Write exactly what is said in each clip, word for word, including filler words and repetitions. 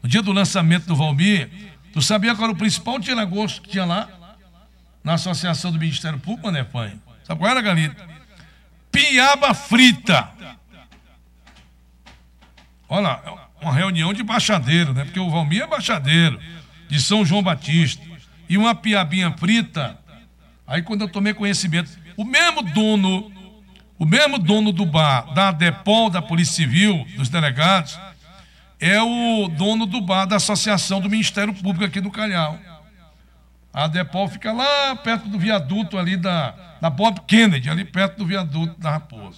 no dia do lançamento do Valmir, tu sabia qual era o principal tira-gosto que tinha lá? Na associação do Ministério Público, né, pai? Sabe qual era, Galito? Piaba frita. Olha, uma reunião de baixadeiro, né? Porque o Valmir é baixadeiro, de São João Batista. E uma piabinha frita. Aí quando eu tomei conhecimento, o mesmo dono, o mesmo dono do bar, da Depol, da Polícia Civil, dos delegados, é o dono do bar da Associação do Ministério Público aqui do Calhau. A Depol fica lá perto do viaduto ali da, da Bob Kennedy, ali perto do viaduto da Raposa.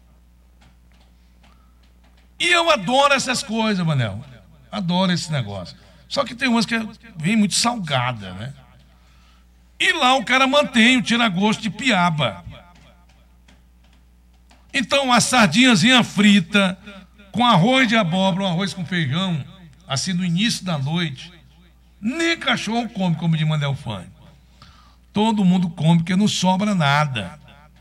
E eu adoro essas coisas, Manel. Adoro esse negócio. Só que tem umas que vem muito salgada, né? E lá o cara mantém o tira-gosto de piaba. Então, a sardinhazinha frita, com arroz de abóbora, um arroz com feijão, assim no início da noite, nem cachorro come, como de Manel Fane. Todo mundo come, porque não sobra nada.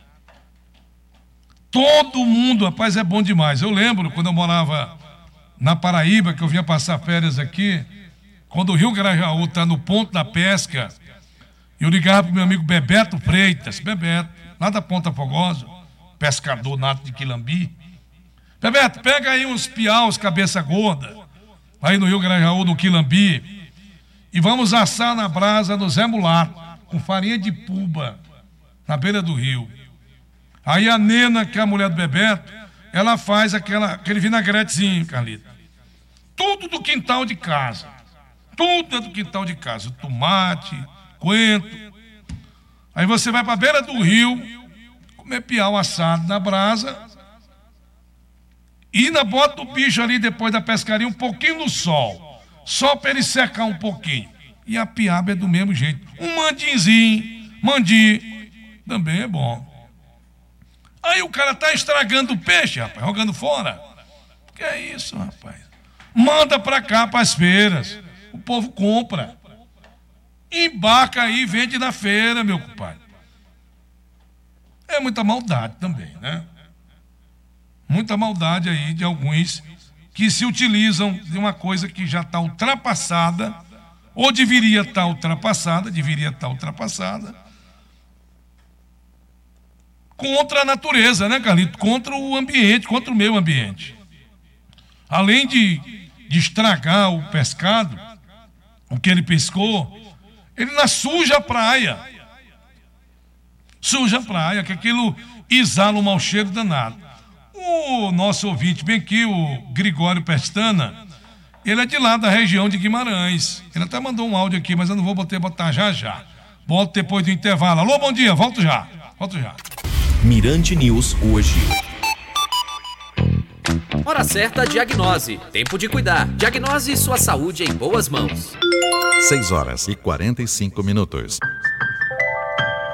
Todo mundo, rapaz, é bom demais. Eu lembro, quando eu morava na Paraíba, que eu vinha passar férias aqui, quando o Rio Grajaú está no ponto da pesca, eu ligava para o meu amigo Bebeto Freitas, Bebeto, lá da Ponta Fogosa, pescador nato de Quilambi. Bebeto, pega aí uns piaus cabeça gorda, aí no Rio Grajaú, no Quilambi, e vamos assar na brasa no Zé Mulato, com farinha de puba, na beira do rio. Aí a Nena, que é a mulher do Bebeto, ela faz aquela, aquele vinagretezinho, Carlito. Tudo do quintal de casa. Tudo é do quintal de casa. Tomate, coentro. Aí você vai para a beira do rio, comer piau assado na brasa, e na bota do bicho ali, depois da pescaria, um pouquinho no sol. Só para ele secar um pouquinho. E a piaba é do mesmo jeito. Um mandinzinho, mandi, também é bom. Aí o cara tá estragando o peixe, rapaz, jogando fora. Que é isso, rapaz? Manda para cá, para as feiras. O povo compra. Embarca aí e vende na feira, meu compadre. É muita maldade também, né? Muita maldade aí de alguns que se utilizam de uma coisa que já está ultrapassada, ou deveria estar ultrapassada, deveria estar ultrapassada, contra a natureza, né, Carlito? Contra o ambiente, contra o meio ambiente. Além de, de estragar o pescado, o que ele pescou, ele ainda suja a praia. Suja a praia, que aquilo exala um mau cheiro danado. O nosso ouvinte, bem aqui, o Gregório Pestana, ele é de lá da região de Guimarães. Ele até mandou um áudio aqui, mas eu não vou botar, botar já já. Volto depois do intervalo. Alô, bom dia, volto já. Volto já. Mirante News hoje. Hora certa, diagnose. Tempo de cuidar. Diagnose sua saúde em boas mãos. seis horas e quarenta e cinco minutos.